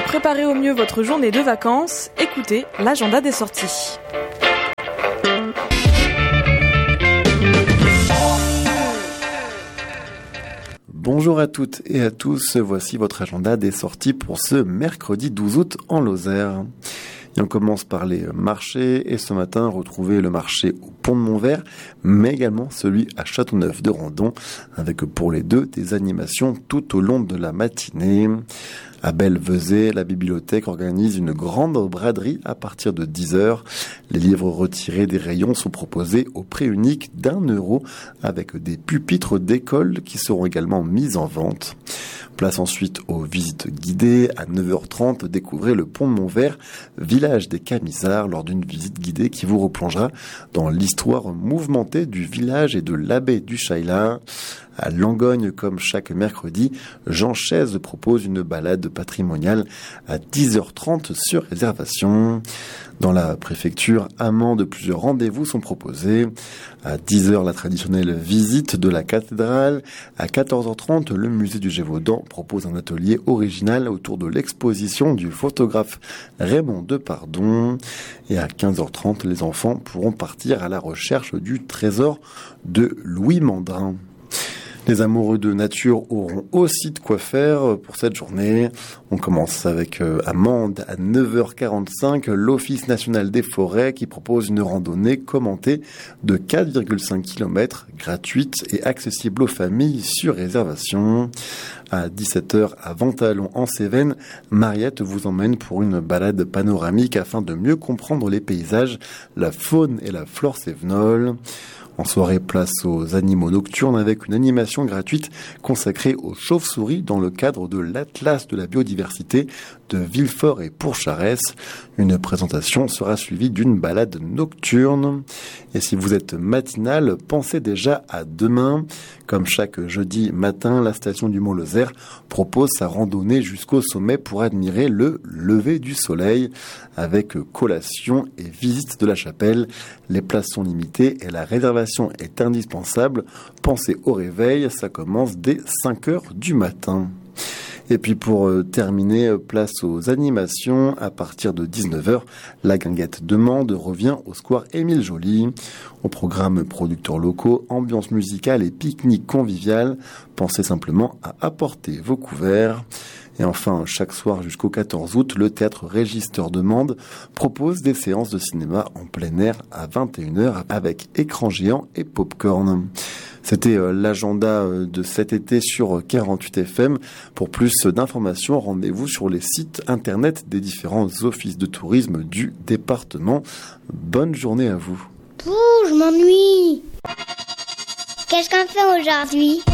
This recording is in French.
préparer au mieux votre journée de vacances, écoutez l'agenda des sorties. Bonjour à toutes et à tous, voici votre agenda des sorties pour ce mercredi 12 août en Lozère. Et on commence par les marchés et ce matin, retrouvez le marché au Pont de Montvert, mais également celui à Châteauneuf-de-Randon, avec pour les deux des animations tout au long de la matinée. À Belvezet, la bibliothèque organise une grande braderie à partir de 10h. Les livres retirés des rayons sont proposés au prix unique d'1 € avec des pupitres d'école qui seront également mis en vente. Place ensuite aux visites guidées. À 9h30, découvrez le Pont de Montvert, village des Camisards, lors d'une visite guidée qui vous replongera dans l'histoire mouvementée du village et de l'abbaye du Chaillard. À Langogne, comme chaque mercredi, Jean Chaise propose une balade patrimoniale à 10h30 sur réservation. Dans la préfecture, Amande, plusieurs rendez-vous sont proposés. À 10h, la traditionnelle visite de la cathédrale. À 14h30, le musée du Gévaudan propose un atelier original autour de l'exposition du photographe Raymond Depardon. Et à 15h30, les enfants pourront partir à la recherche du trésor de Louis Mandrin. Les amoureux de nature auront aussi de quoi faire pour cette journée. On commence avec Amande à 9h45, l'Office national des forêts qui propose une randonnée commentée de 4,5 km, gratuite et accessible aux familles sur réservation. À 17h à Ventalon en Cévennes, Mariette vous emmène pour une balade panoramique afin de mieux comprendre les paysages, la faune et la flore cévenole. En soirée, place aux animaux nocturnes avec une animation gratuite consacrée aux chauves-souris dans le cadre de l'Atlas de la biodiversité de Villefort et Pourcharès. Une présentation sera suivie d'une balade nocturne. Et si vous êtes matinal, pensez déjà à demain. Comme chaque jeudi matin, la station du Mont-Lozère propose sa randonnée jusqu'au sommet pour admirer le lever du soleil avec collation et visite de la chapelle. Les places sont limitées et la réservation est indispensable. Pensez au réveil, ça commence dès 5h du matin. Et puis pour terminer, place aux animations. À partir de 19h, la guinguette de Mende revient au square Émile Joly. Au programme producteurs locaux, ambiance musicale et pique-nique convivial. Pensez simplement à apporter vos couverts. Et enfin, chaque soir jusqu'au 14 août, le théâtre Régisseur de Mende propose des séances de cinéma en plein air à 21h avec écran géant et popcorn. C'était l'agenda de cet été sur 48 FM. Pour plus d'informations, rendez-vous sur les sites internet des différents offices de tourisme du département. Bonne journée à vous. Pouh, je m'ennuie. Qu'est-ce qu'on fait aujourd'hui ?